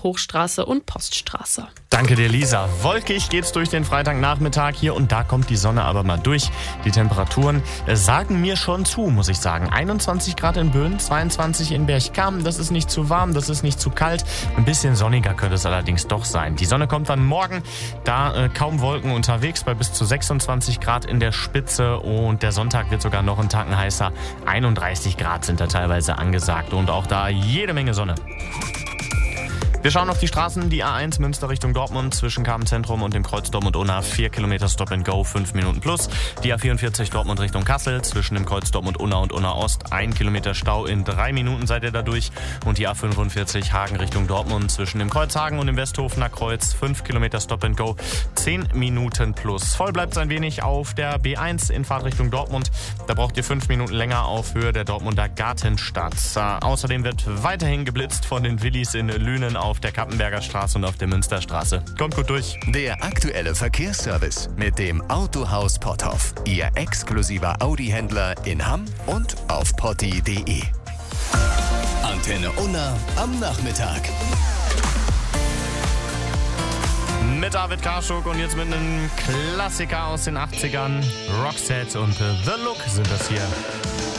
Hochstraße und Poststraße. Danke dir, Lisa. Wolkig geht's durch den Freitagnachmittag hier und da kommt die Sonne aber mal durch. Die Temperaturen sagen mir schon zu, muss ich sagen. 21 Grad in Böen, 22 in Berchtesgaden. Das ist nicht zu warm, das ist nicht zu kalt. Ein bisschen sonniger könnte es allerdings doch sein. Die Sonne kommt dann morgen, da kaum Wolken unterwegs bei bis zu 26 Grad in der Spitze. Und der Sonntag wird sogar noch einen Tacken heißer. 31 Grad sind da teilweise angesagt und auch da jede Menge Sonne. Wir schauen auf die Straßen, die A1 Münster Richtung Dortmund zwischen Karmenzentrum und dem Kreuz Dortmund-Unna 4 Kilometer Stop and Go, 5 Minuten plus. Die A44 Dortmund Richtung Kassel zwischen dem Kreuz Dortmund-Unna und Unna-Ost 1 Kilometer Stau, in 3 Minuten seid ihr da durch. Und die A45 Hagen Richtung Dortmund zwischen dem Kreuz Hagen und dem Westhofener Kreuz 5 Kilometer Stop and Go, 10 Minuten plus. Voll bleibt es ein wenig auf der B1 in Fahrtrichtung Dortmund. Da braucht ihr 5 Minuten länger auf Höhe der Dortmunder Gartenstadt. Außerdem wird weiterhin geblitzt von den Willis in Lünen auf der Kappenberger Straße und auf der Münsterstraße. Kommt gut durch. Der aktuelle Verkehrsservice mit dem Autohaus Potthoff. Ihr exklusiver Audi-Händler in Hamm und auf potti.de. Antenne Unna am Nachmittag. Mit David Karschuk und jetzt mit einem Klassiker aus den 80ern. Roxette und The Look sind das hier.